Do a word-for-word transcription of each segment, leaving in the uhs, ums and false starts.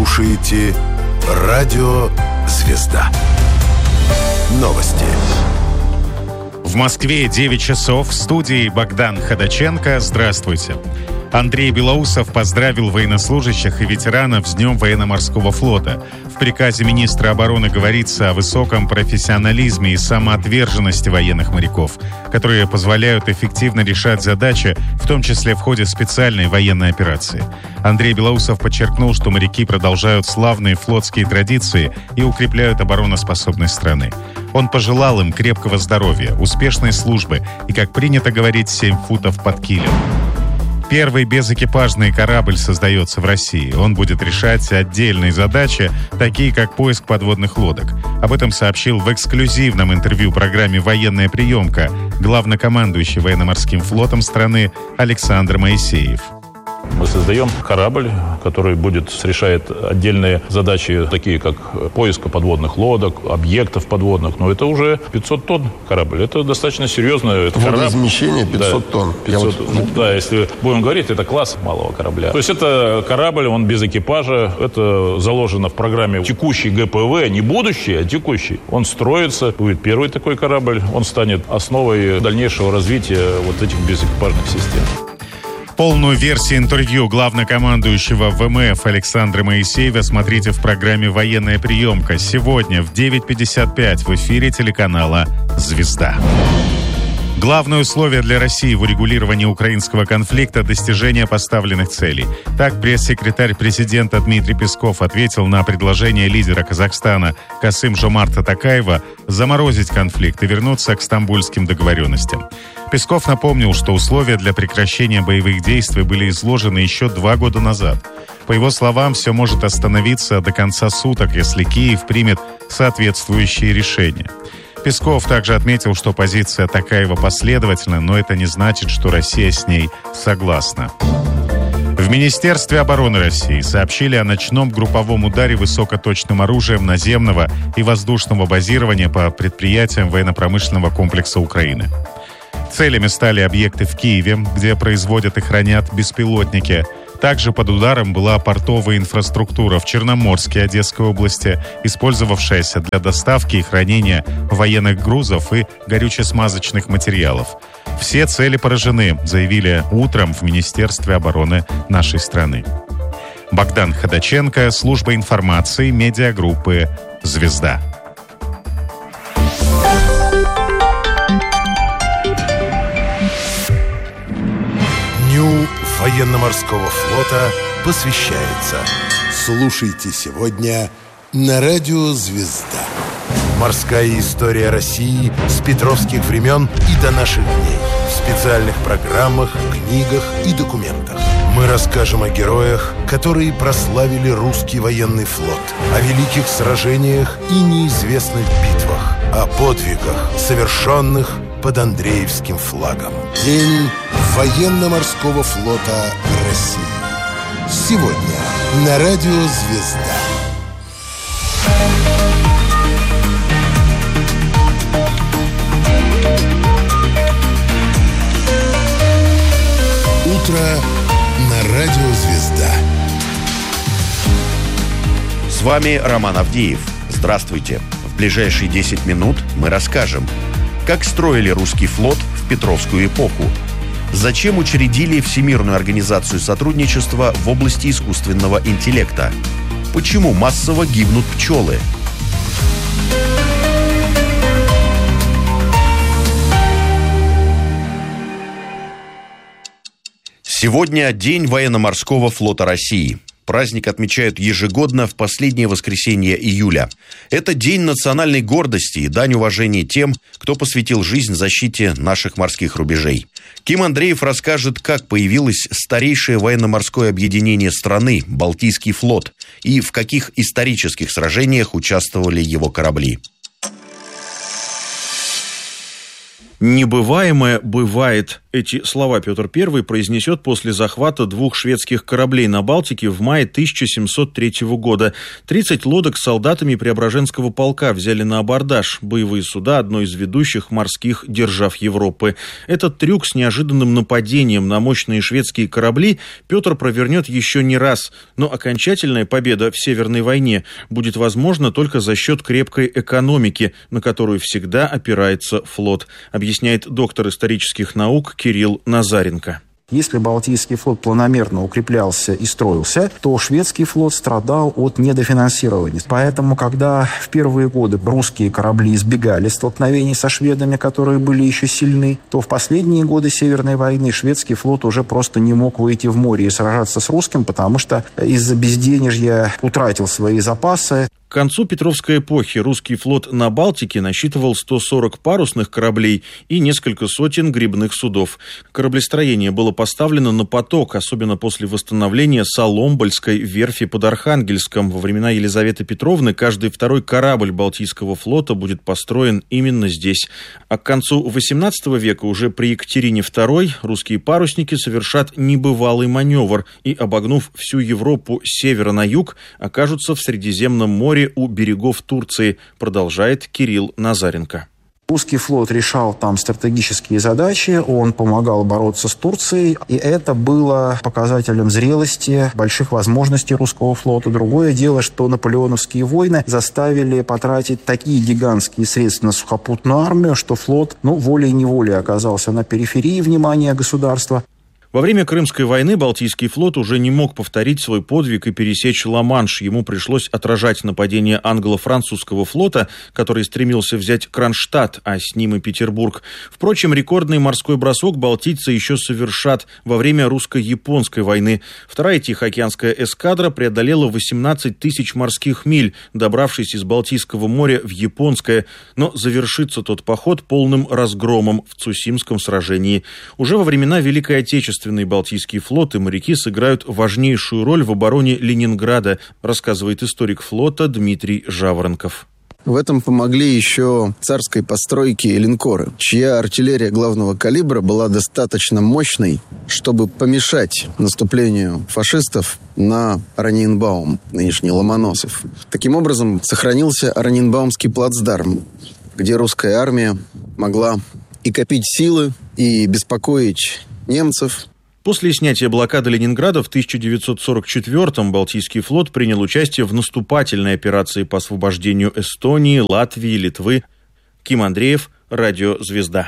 слушаете Радио «Звезда». Новости. В Москве девять часов. В студии Богдан Ходаченко. Здравствуйте. Андрей Белоусов поздравил военнослужащих и ветеранов с Днем военно-морского флота. В приказе министра обороны говорится о высоком профессионализме и самоотверженности военных моряков, которые позволяют эффективно решать задачи, в том числе в ходе специальной военной операции. Андрей Белоусов подчеркнул, что моряки продолжают славные флотские традиции и укрепляют обороноспособность страны. Он пожелал им крепкого здоровья, успешной службы и, как принято говорить, семь футов под килем. Первый безэкипажный корабль создается в России. Он будет решать отдельные задачи, такие как поиск подводных лодок. Об этом сообщил в эксклюзивном интервью программе «Военная приемка» главнокомандующий военно-морским флотом страны Александр Моисеев. Мы создаем корабль, который будет решает отдельные задачи, такие как поиска подводных лодок, объектов подводных. Но это уже пятьсот тонн корабль. Это достаточно серьезно. Это водоизмещение пятьсот да, тонн. пятьсот, вот... ну, да, если будем говорить, это класс малого корабля. То есть это корабль, он без экипажа. Это заложено в программе текущий ГПВ, не будущий, а текущий. Он строится, будет первый такой корабль. Он станет основой дальнейшего развития вот этих безэкипажных систем. Полную версию интервью главнокомандующего ВМФ Александра Моисеева смотрите в программе «Военная приемка» сегодня в девять пятьдесят пять в эфире телеканала «Звезда». Главное условие для России в урегулировании украинского конфликта – достижение поставленных целей. Так пресс-секретарь президента Дмитрий Песков ответил на предложение лидера Казахстана Касым-Жомарта Токаева заморозить конфликт и вернуться к стамбульским договоренностям. Песков напомнил, что условия для прекращения боевых действий были изложены еще два года назад. По его словам, все может остановиться до конца суток, если Киев примет соответствующие решения. Песков также отметил, что позиция Токаева последовательна, но это не значит, что Россия с ней согласна. В Министерстве обороны России сообщили о ночном групповом ударе высокоточным оружием наземного и воздушного базирования по предприятиям военно-промышленного комплекса Украины. Целями стали объекты в Киеве, где производят и хранят беспилотники. Также под ударом была портовая инфраструктура в Черноморске Одесской области, использовавшаяся для доставки и хранения военных грузов и горюче-смазочных материалов. Все цели поражены, заявили утром в Министерстве обороны нашей страны. Богдан Ходаченко, служба информации, медиагруппы «Звезда». Дню военно-морского флота посвящается. Слушайте сегодня на радио «Звезда». Морская история России с петровских времен и до наших дней. В специальных программах, книгах и документах. Мы расскажем о героях, которые прославили русский военный флот, о великих сражениях и неизвестных битвах, о подвигах, совершенных под Андреевским флагом. День военно-морского флота России. Сегодня на радио «Звезда». Утро на радио «Звезда». С вами Роман Авдеев. Здравствуйте. В ближайшие десять минут мы расскажем, как строили русский флот в Петровскую эпоху, зачем учредили Всемирную организацию сотрудничества в области искусственного интеллекта, почему массово гибнут пчелы. Сегодня День военно-морского флота России. Праздник отмечают ежегодно в последнее воскресенье июля. Это день национальной гордости и дань уважения тем, кто посвятил жизнь защите наших морских рубежей. Ким Андреев расскажет, как появилось старейшее военно-морское объединение страны – Балтийский флот, и в каких исторических сражениях участвовали его корабли. Небываемое бывает Эти слова Петр Первый произнесет после захвата двух шведских кораблей на Балтике в мае тысяча семьсот третьего года. тридцать лодок с солдатами Преображенского полка взяли на абордаж. Боевые суда одной из ведущих морских держав Европы. Этот трюк с неожиданным нападением на мощные шведские корабли Петр провернет еще не раз. Но окончательная победа в Северной войне будет возможна только за счет крепкой экономики, на которую всегда опирается флот, объясняет доктор исторических наук Кирилл Назаренко. Если Балтийский флот планомерно укреплялся и строился, то шведский флот страдал от недофинансирования. Поэтому, когда в первые годы русские корабли избегали столкновений со шведами, которые были еще сильны, то в последние годы Северной войны шведский флот уже просто не мог выйти в море и сражаться с русским, потому что из-за безденежья утратил свои запасы. К концу Петровской эпохи русский флот на Балтике насчитывал сто сорок парусных кораблей и несколько сотен гребных судов. Кораблестроение было поставлено на поток, особенно после восстановления Соломбольской верфи под Архангельском. Во времена Елизаветы Петровны каждый второй корабль Балтийского флота будет построен именно здесь. А к концу восемнадцатого века, уже при Екатерине второй, русские парусники совершат небывалый маневр и, обогнув всю Европу с севера на юг, окажутся в Средиземном море у берегов Турции, продолжает Кирилл Назаренко. Русский флот решал там стратегические задачи, он помогал бороться с Турцией, и это было показателем зрелости, больших возможностей русского флота. Другое дело, что наполеоновские войны заставили потратить такие гигантские средства на сухопутную армию, что флот, ну, волей-неволей оказался на периферии внимания государства. Во время Крымской войны Балтийский флот уже не мог повторить свой подвиг и пересечь Ла-Манш. Ему пришлось отражать нападение англо-французского флота, который стремился взять Кронштадт, а с ним и Петербург. Впрочем, рекордный морской бросок балтийцы еще совершат во время русско-японской войны. Вторая Тихоокеанская эскадра преодолела восемнадцать тысяч морских миль, добравшись из Балтийского моря в Японское, но завершится тот поход полным разгромом в Цусимском сражении. Уже во времена Великой Отечественной Балтийский флот и моряки сыграют важнейшую роль в обороне Ленинграда, рассказывает историк флота Дмитрий Жаворонков. В этом помогли еще царской постройки линкоры, чья артиллерия главного калибра была достаточно мощной, чтобы помешать наступлению фашистов на Ораниенбаум, нынешний Ломоносов. Таким образом, сохранился Ораниенбаумский плацдарм, где русская армия могла и копить силы, и беспокоить немцев. После снятия блокады Ленинграда в тысяча девятьсот сорок четвёртом Балтийский флот принял участие в наступательной операции по освобождению Эстонии, Латвии, Литвы. Ким Андреев, Радио «Звезда».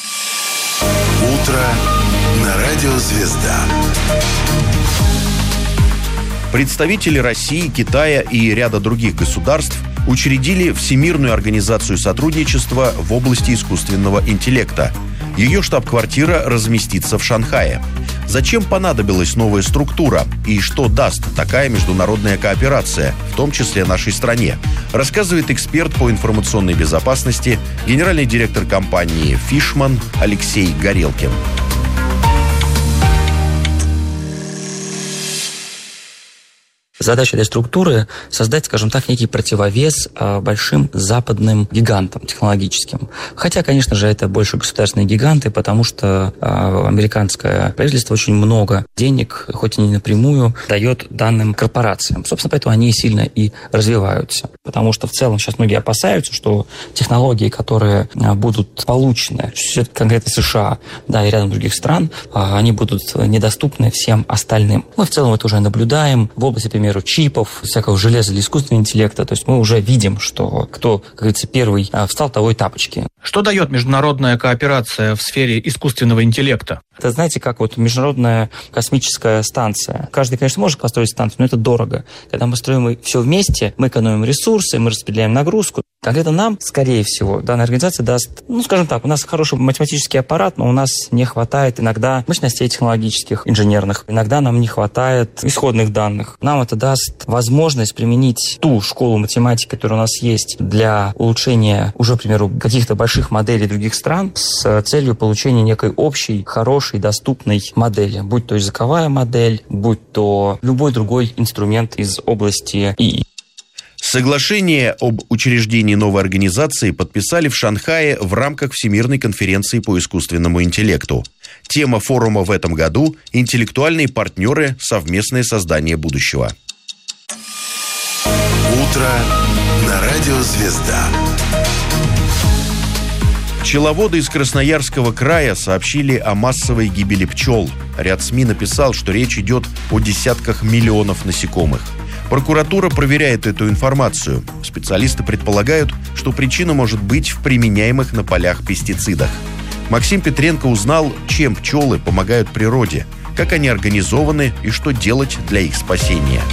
Утро на Радио «Звезда». Представители России, Китая и ряда других государств учредили Всемирную организацию сотрудничества в области искусственного интеллекта. Ее штаб-квартира разместится в Шанхае. Зачем понадобилась новая структура и что даст такая международная кооперация, в том числе нашей стране, рассказывает эксперт по информационной безопасности, генеральный директор компании «Фишман» Алексей Горелкин. Задача этой структуры – создать, скажем так, некий противовес а, большим западным гигантам технологическим. Хотя, конечно же, это больше государственные гиганты, потому что а, американское правительство очень много денег, хоть и не напрямую, дает данным корпорациям. Собственно, поэтому они сильно и развиваются. Потому что в целом сейчас многие опасаются, что технологии, которые а, будут получены, конкретно США, да, и рядом других стран, а, они будут недоступны всем остальным. Мы в целом это уже наблюдаем в области, например, чипов, всякого железа или искусственного интеллекта. То есть мы уже видим, что кто, как говорится, первый встал, того и тапочки. Что дает международная кооперация в сфере искусственного интеллекта? Это, знаете, как вот международная космическая станция. Каждый, конечно, может построить станцию, но это дорого. Когда мы строим все вместе, мы экономим ресурсы, мы распределяем нагрузку. Конкретно нам, скорее всего, данная организация даст, ну, скажем так, у нас хороший математический аппарат, но у нас не хватает иногда мощностей технологических, инженерных. Иногда нам не хватает исходных данных. Нам это даст возможность применить ту школу математики, которая у нас есть, для улучшения уже, к примеру, каких-то больших моделей других стран с целью получения некой общей, хорошей, доступной модели. Будь то языковая модель, будь то любой другой инструмент из области ИИ. Соглашение об учреждении новой организации подписали в Шанхае в рамках Всемирной конференции по искусственному интеллекту. Тема форума в этом году – интеллектуальные партнеры, совместное создание будущего. Утро на радио «Звезда». Пчеловоды из Красноярского края сообщили о массовой гибели пчел. Ряд СМИ написал, что речь идет о десятках миллионов насекомых. Прокуратура проверяет эту информацию. Специалисты предполагают, что причина может быть в применяемых на полях пестицидах. Максим Петренко узнал, чем пчелы помогают природе, как они организованы и что делать для их спасения.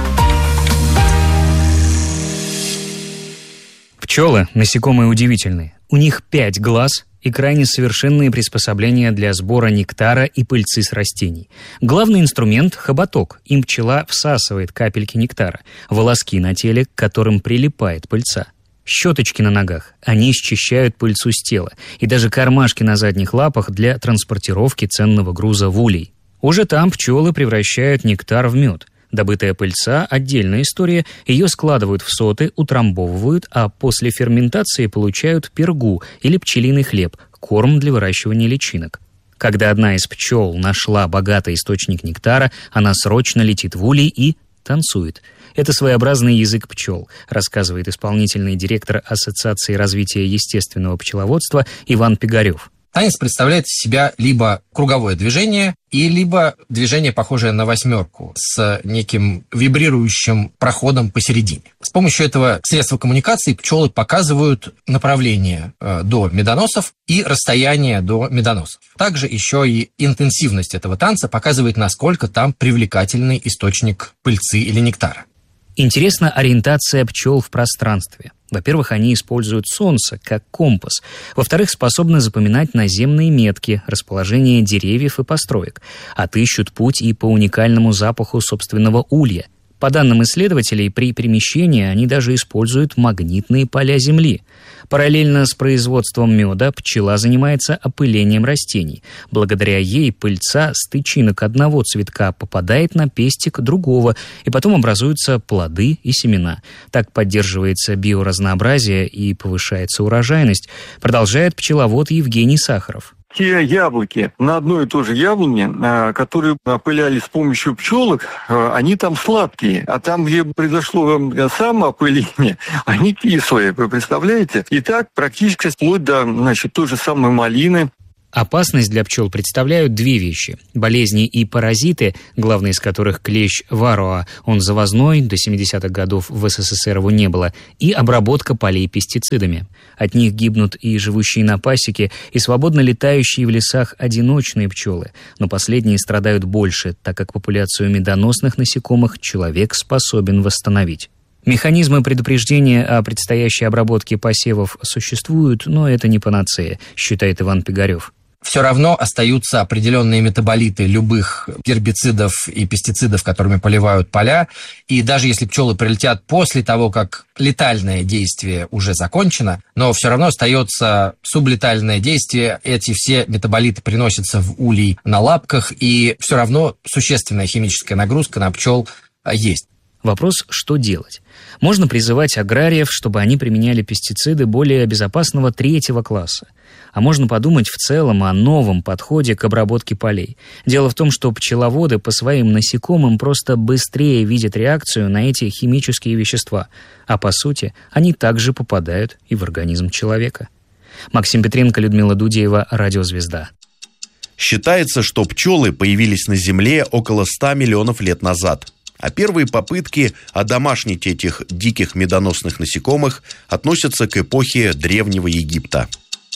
Пчелы – насекомые удивительные. У них пять глаз и крайне совершенные приспособления для сбора нектара и пыльцы с растений. Главный инструмент – хоботок. Им пчела всасывает капельки нектара, волоски на теле, к которым прилипает пыльца. Щеточки на ногах. Они счищают пыльцу с тела. И даже кармашки на задних лапах для транспортировки ценного груза в улей. Уже там пчелы превращают нектар в мед. Добытая пыльца – отдельная история. Ее складывают в соты, утрамбовывают, а после ферментации получают пергу или пчелиный хлеб – корм для выращивания личинок. Когда одна из пчел нашла богатый источник нектара, она срочно летит в улей и танцует. Это своеобразный язык пчел, рассказывает исполнительный директор Ассоциации развития естественного пчеловодства Иван Пигарев. Танец представляет из себя либо круговое движение, и либо движение, похожее на восьмерку, с неким вибрирующим проходом посередине. С помощью этого средства коммуникации пчелы показывают направление э, до медоносов и расстояние до медоносов. Также еще и интенсивность этого танца показывает, насколько там привлекательный источник пыльцы или нектара. Интересна ориентация пчел в пространстве. Во-первых, они используют солнце как компас. Во-вторых, способны запоминать наземные метки, расположение деревьев и построек. Отыщут путь и по уникальному запаху собственного улья. По данным исследователей, при перемещении они даже используют магнитные поля Земли. Параллельно с производством меда пчела занимается опылением растений. Благодаря ей пыльца с тычинок одного цветка попадает на пестик другого, и потом образуются плоды и семена. Так поддерживается биоразнообразие и повышается урожайность, продолжает пчеловод Евгений Сахаров. Те яблоки на одной и той же яблоне, которые опыляли с помощью пчелок, они там сладкие. А там, где произошло самоопыление, они кислые. Вы представляете? И так практически вплоть до, значит, той же самой малины. Опасность для пчел представляют две вещи. Болезни и паразиты, главный из которых клещ вароа, он завозной, до семидесятых годов в СССР его не было, и обработка полей пестицидами. От них гибнут и живущие на пасеке, и свободно летающие в лесах одиночные пчелы. Но последние страдают больше, так как популяцию медоносных насекомых человек способен восстановить. Механизмы предупреждения о предстоящей обработке посевов существуют, но это не панацея, считает Иван Пигарев. Все равно остаются определенные метаболиты любых гербицидов и пестицидов, которыми поливают поля. И даже если пчелы прилетят после того, как летальное действие уже закончено, но все равно остается сублетальное действие. Эти все метаболиты приносятся в улей на лапках, и все равно существенная химическая нагрузка на пчел есть. Вопрос, что делать? Можно призывать аграриев, чтобы они применяли пестициды более безопасного третьего класса. А можно подумать в целом о новом подходе к обработке полей. Дело в том, что пчеловоды по своим насекомым просто быстрее видят реакцию на эти химические вещества. А по сути, они также попадают и в организм человека. Максим Петренко, Людмила Дудеева, Радио «Звезда». Считается, что пчелы появились на Земле около ста миллионов лет назад. А первые попытки одомашнить этих диких медоносных насекомых относятся к эпохе Древнего Египта.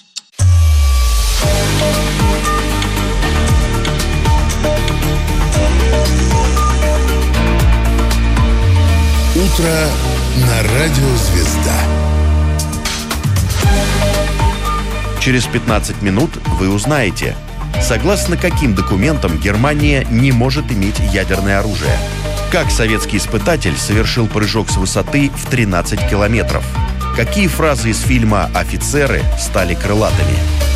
Утро на радио «Звезда». Через пятнадцать минут вы узнаете, согласно каким документам Германия не может иметь ядерное оружие. Как советский испытатель совершил прыжок с высоты в тринадцать километров. Какие фразы из фильма «Офицеры» стали крылатыми.